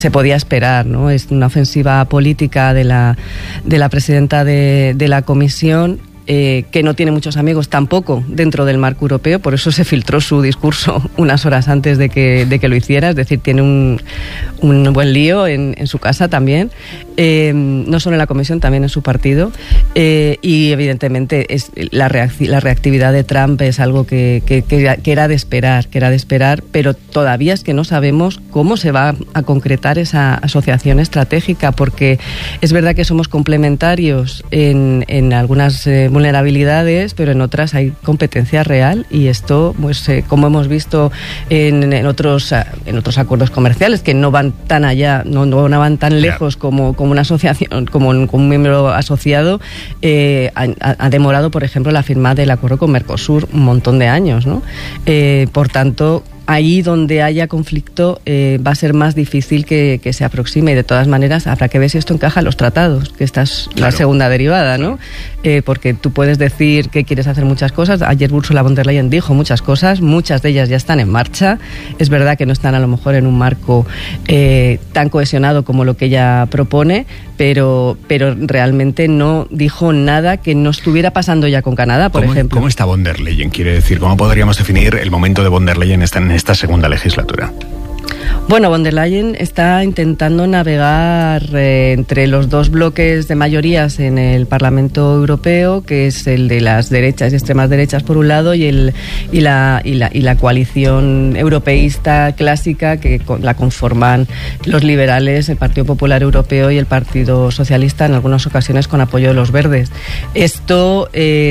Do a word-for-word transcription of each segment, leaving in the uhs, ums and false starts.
se podía esperar, ¿no? Es una ofensiva política de la, de la presidenta de, de la Comisión, eh, que no tiene muchos amigos tampoco dentro del marco europeo, por eso se filtró su discurso unas horas antes de que, de que lo hiciera, es decir, tiene un, un buen lío en, en su casa también, eh, no solo en la Comisión, también en su partido, eh, y evidentemente es la, reacti- la reactividad de Trump es algo que, que, que, que era de esperar, que era de esperar, pero todavía es que no sabemos cómo se va a concretar esa asociación estratégica, porque es verdad que somos complementarios en, en algunas eh, vulnerabilidades, pero en otras hay competencia real, y esto, pues eh, como hemos visto en, en otros en otros acuerdos comerciales que no van tan allá, no, no van tan lejos como, como una asociación, como un, como un miembro asociado, eh, ha, ha demorado, por ejemplo, la firma del acuerdo con Mercosur un montón de años, ¿no? Eh, por tanto, ahí donde haya conflicto eh, va a ser más difícil que, que se aproxime, y de todas maneras habrá que ver si esto encaja en los tratados, que esta es claro. La segunda derivada, ¿no? Eh, porque tú puedes decir que quieres hacer muchas cosas. Ayer Ursula von der Leyen dijo muchas cosas, muchas de ellas ya están en marcha. Es verdad que no están a lo mejor en un marco eh, tan cohesionado como lo que ella propone, pero, pero realmente no dijo nada que no estuviera pasando ya con Canadá, por ¿Cómo, ejemplo. ¿Cómo está von der Leyen? Quiere decir, ¿cómo podríamos definir el momento de von der Leyen en esta segunda legislatura? Bueno, von der Leyen está intentando navegar eh, entre los dos bloques de mayorías en el Parlamento Europeo, que es el de las derechas y extremas derechas por un lado, y el y la y la, y la coalición europeísta clásica, que con, la conforman los liberales, el Partido Popular Europeo y el Partido Socialista, en algunas ocasiones con apoyo de los verdes. Esto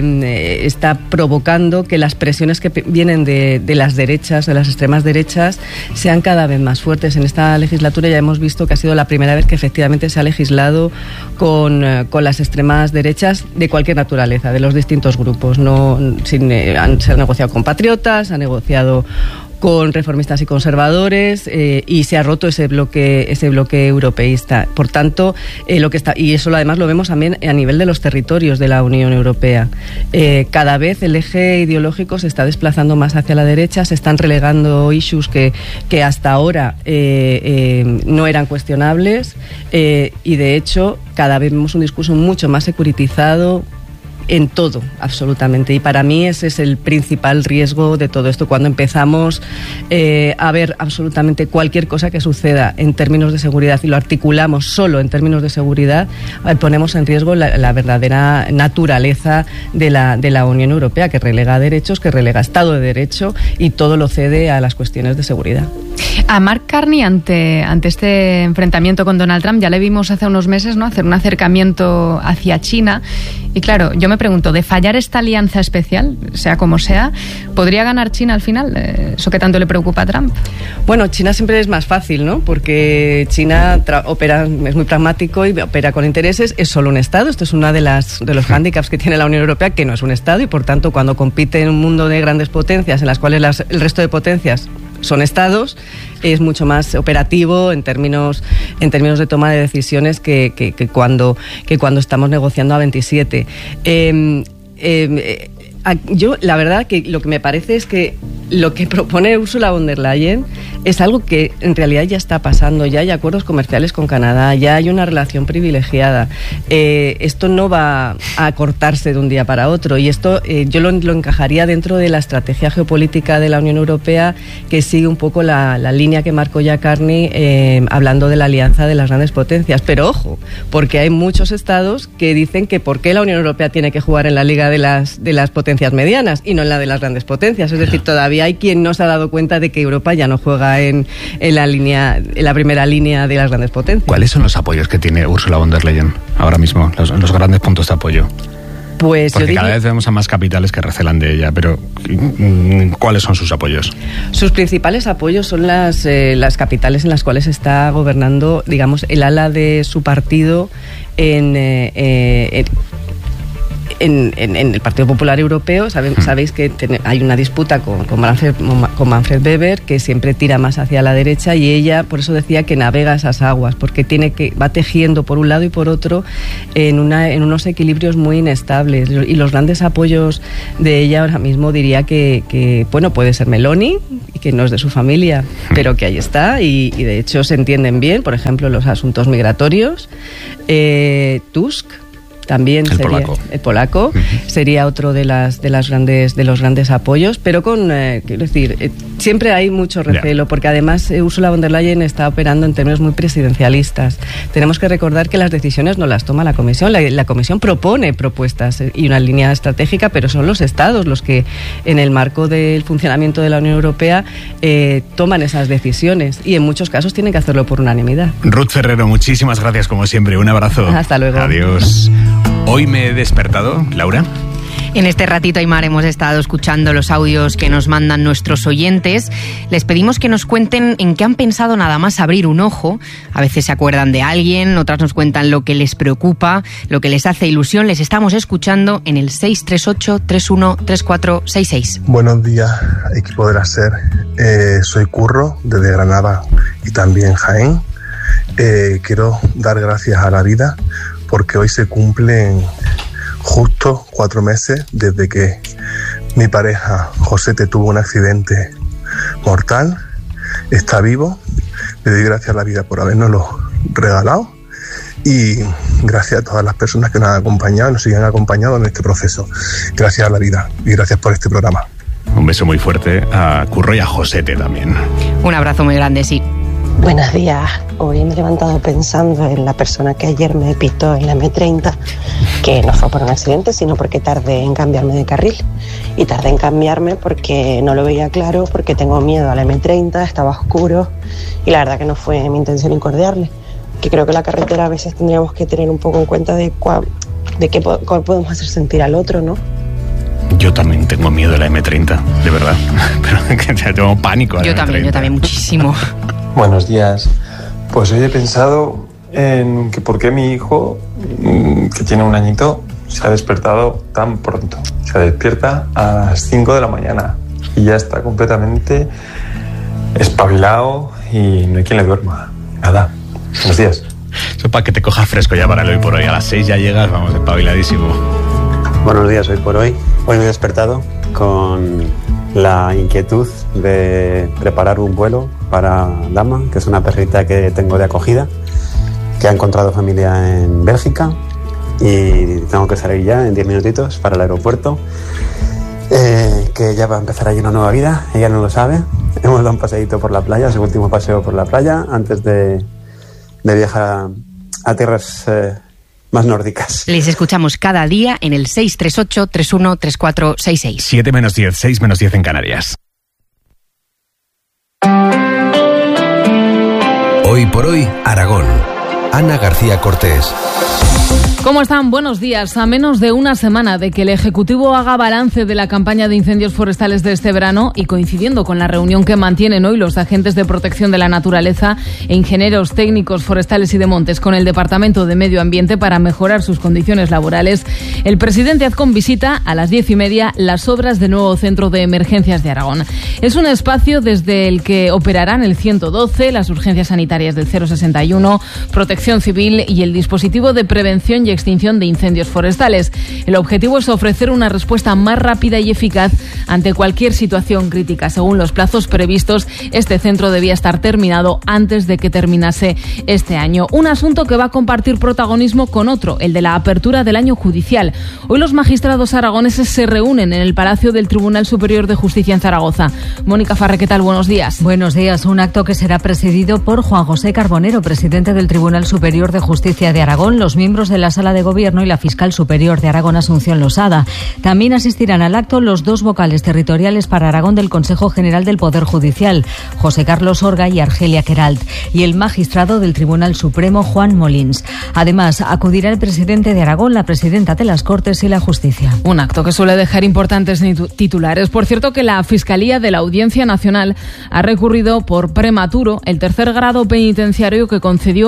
eh, está provocando que las presiones que vienen de, de las derechas, de las extremas derechas, sean cada vez más fuertes. En esta legislatura ya hemos visto que ha sido la primera vez que efectivamente se ha legislado con, con las extremas derechas de cualquier naturaleza, de los distintos grupos. No, sin, eh, han, se ha negociado con patriotas, ha negociado con reformistas y conservadores, eh, y se ha roto ese bloque ese bloque europeísta. Por tanto, eh, lo que está y eso además lo vemos también a nivel de los territorios de la Unión Europea. Eh, cada vez el eje ideológico se está desplazando más hacia la derecha, se están relegando issues que, que hasta ahora eh, eh, no eran cuestionables, eh, y de hecho cada vez vemos un discurso mucho más securitizado en todo, absolutamente. Y para mí ese es el principal riesgo de todo esto. Cuando empezamos eh, a ver absolutamente cualquier cosa que suceda en términos de seguridad y lo articulamos solo en términos de seguridad, eh, ponemos en riesgo la, la verdadera naturaleza de la, de la Unión Europea, que relega derechos, que relega Estado de Derecho y todo lo cede a las cuestiones de seguridad. A Mark Carney, ante, ante este enfrentamiento con Donald Trump, ya le vimos hace unos meses, ¿no?, hacer un acercamiento hacia China. Y claro, yo me pregunto, de fallar esta alianza especial, sea como sea, ¿podría ganar China al final? ¿Eso que tanto le preocupa a Trump? Bueno, China siempre es más fácil, ¿no? Porque China tra- opera, es muy pragmático y opera con intereses, es solo un Estado. Esto es uno de, las, de los hándicaps que tiene la Unión Europea, que no es un Estado, y por tanto, cuando compite en un mundo de grandes potencias, en las cuales las, el resto de potencias son estados, es mucho más operativo en términos en términos de toma de decisiones que, que, que cuando que cuando estamos negociando a veintisiete. Eh, eh, yo la verdad que lo que me parece es que lo que propone Ursula von der Leyen es algo que en realidad ya está pasando. Ya hay acuerdos comerciales con Canadá, ya hay una relación privilegiada. Eh, esto no va a cortarse de un día para otro, y esto eh, yo lo, lo encajaría dentro de la estrategia geopolítica de la Unión Europea, que sigue un poco la, la línea que marcó ya Carney, eh, hablando de la alianza de las grandes potencias. Pero ojo, porque hay muchos estados que dicen que por qué la Unión Europea tiene que jugar en la liga de las, de las potencias medianas y no en la de las grandes potencias. Es decir, todavía hay quien no se ha dado cuenta de que Europa ya no juega en, en la línea, en la primera línea de las grandes potencias. ¿Cuáles son los apoyos que tiene Ursula von der Leyen ahora mismo, los, los grandes puntos de apoyo? Pues Porque yo cada diría, vez vemos a más capitales que recelan de ella, pero ¿cuáles son sus apoyos? Sus principales apoyos son las, eh, las capitales en las cuales está gobernando, digamos, el ala de su partido en... Eh, eh, en En, en, en el Partido Popular Europeo. Sabe, sabéis que ten, hay una disputa con, con, Manfred, con Manfred Weber, que siempre tira más hacia la derecha, y ella por eso decía que navega esas aguas, porque tiene que va tejiendo por un lado y por otro en, una, en unos equilibrios muy inestables. Y los grandes apoyos de ella ahora mismo diría que, que bueno, puede ser Meloni, y que no es de su familia, pero que ahí está y, y de hecho se entienden bien, por ejemplo, los asuntos migratorios. Eh, Tusk también el sería polaco. el polaco uh-huh. sería otro de las de las grandes de los grandes apoyos, pero con eh, quiero decir eh, siempre hay mucho recelo, yeah. porque además eh, Ursula von der Leyen está operando en términos muy presidencialistas. Tenemos que recordar que las decisiones no las toma la Comisión, la, la Comisión propone propuestas y una línea estratégica, pero son los Estados los que en el marco del funcionamiento de la Unión Europea eh, toman esas decisiones y en muchos casos tienen que hacerlo por unanimidad. Ruth Ferrero, muchísimas gracias como siempre, un abrazo. Hasta luego. Adiós. Hoy me he despertado, Laura. En este ratito, Aymar, hemos estado escuchando los audios que nos mandan nuestros oyentes. Les pedimos que nos cuenten en qué han pensado nada más abrir un ojo. A veces se acuerdan de alguien, otras nos cuentan lo que les preocupa, lo que les hace ilusión. Les estamos escuchando en el seis tres ocho, tres uno tres cuatro seis seis. Buenos días, equipo de la SER. Eh, soy Curro, desde Granada y también Jaén. Eh, quiero dar gracias a la vida porque hoy se cumplen justo cuatro meses desde que mi pareja Josete tuvo un accidente mortal. Está vivo. Le doy gracias a la vida por habernoslo regalado y gracias a todas las personas que nos han acompañado y nos siguen acompañando en este proceso. Gracias a la vida y gracias por este programa. Un beso muy fuerte a Curro y a Josete también. Un abrazo muy grande, sí. Buenos días. Hoy me he levantado pensando en la persona que ayer me pitó en la eme treinta, que no fue por un accidente, sino porque tardé en cambiarme de carril. Y tardé en cambiarme porque no lo veía claro, porque tengo miedo a la eme treinta, estaba oscuro y la verdad que no fue mi intención incordiarle. Que creo que la carretera a veces tendríamos que tener un poco en cuenta de, cua, de qué cómo podemos hacer sentir al otro, ¿no? Yo también tengo miedo a la eme treinta, de verdad. Pero que tengo pánico a la Yo eme treinta. también, yo también muchísimo. Buenos días. Pues hoy he pensado en que por qué mi hijo, que tiene un añito, se ha despertado tan pronto. Se despierta a las cinco de la mañana y ya está completamente espabilado y no hay quien le duerma. Nada. Buenos días. Eso es para que te coja fresco ya para el hoy por hoy. A las seis ya llegas, vamos, espabiladísimo. Buenos días, hoy por hoy. Hoy me he despertado con la inquietud de preparar un vuelo para Dama, que es una perrita que tengo de acogida, que ha encontrado familia en Bélgica y tengo que salir ya en diez minutitos para el aeropuerto, eh, que ya va a empezar ahí una nueva vida. Ella no lo sabe. Hemos dado un paseíto por la playa, su último paseo por la playa antes de, de viajar a, a tierras eh, más nórdicas. Les escuchamos cada día en el seis tres ocho, tres uno tres cuatro seis seis. siete menos diez, seis menos diez en Canarias. Hoy por hoy, Aragón. Ana García Cortés. ¿Cómo están? Buenos días. A menos de una semana de que el Ejecutivo haga balance de la campaña de incendios forestales de este verano y coincidiendo con la reunión que mantienen hoy los agentes de protección de la naturaleza e ingenieros técnicos forestales y de montes con el Departamento de Medio Ambiente para mejorar sus condiciones laborales, el presidente Azcón visita a las diez y media las obras del nuevo Centro de Emergencias de Aragón. Es un espacio desde el que operarán el ciento doce, las urgencias sanitarias del cero sesenta y uno, Protección Civil y el dispositivo de prevención y extinción de incendios forestales. El objetivo es ofrecer una respuesta más rápida y eficaz ante cualquier situación crítica. Según los plazos previstos, este centro debía estar terminado antes de que terminase este año. Un asunto que va a compartir protagonismo con otro, el de la apertura del año judicial. Hoy los magistrados aragoneses se reúnen en el Palacio del Tribunal Superior de Justicia en Zaragoza. Mónica Farre, ¿qué tal? Buenos días. Buenos días. Un acto que será presidido por Juan José Carbonero, presidente del Tribunal Superior de Justicia de Aragón, los miembros de la Sala de Gobierno y la fiscal superior de Aragón, Asunción Losada. También asistirán al acto los dos vocales territoriales para Aragón del Consejo General del Poder Judicial, José Carlos Orga y Argelia Queralt, y el magistrado del Tribunal Supremo, Juan Molins. Además, acudirá el presidente de Aragón, la presidenta de las Cortes y la Justicia. Un acto que suele dejar importantes titulares. Por cierto, que la Fiscalía de la Audiencia Nacional ha recurrido por prematuro el tercer grado penitenciario que concedió el Gobierno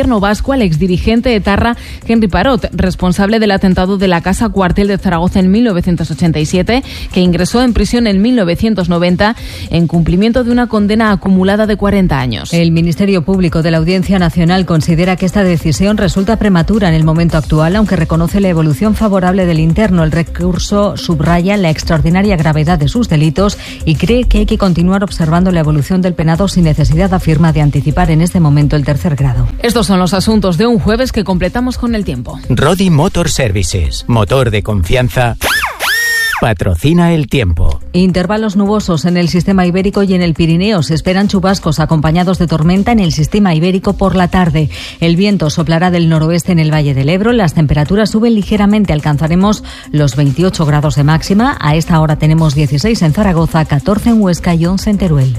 gobierno vasco al exdirigente etarra Henry Parot, responsable del atentado de la Casa Cuartel de Zaragoza en mil novecientos ochenta y siete, que ingresó en prisión en mil novecientos noventa en cumplimiento de una condena acumulada de cuarenta años. El Ministerio Público de la Audiencia Nacional considera que esta decisión resulta prematura en el momento actual, aunque reconoce la evolución favorable del interno. El recurso subraya la extraordinaria gravedad de sus delitos y cree que hay que continuar observando la evolución del penado sin necesidad, afirma, de anticipar en este momento el tercer grado. Estos son los asuntos de un jueves que completamos con el tiempo. Rodi Motor Services, motor de confianza, patrocina el tiempo. Intervalos nubosos en el sistema ibérico y en el Pirineo. Se esperan chubascos acompañados de tormenta en el sistema ibérico por la tarde. El viento soplará del noroeste en el Valle del Ebro. Las temperaturas suben ligeramente. Alcanzaremos los veintiocho grados de máxima. A esta hora tenemos dieciséis en Zaragoza, catorce en Huesca y once en Teruel.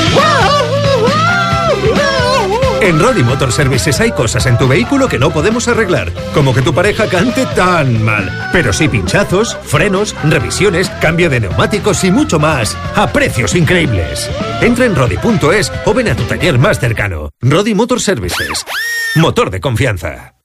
En Rodi Motor Services hay cosas en tu vehículo que no podemos arreglar, como que tu pareja cante tan mal. Pero sí pinchazos, frenos, revisiones, cambio de neumáticos y mucho más, a precios increíbles. Entra en rodi punto es o ven a tu taller más cercano. Rodi Motor Services, motor de confianza.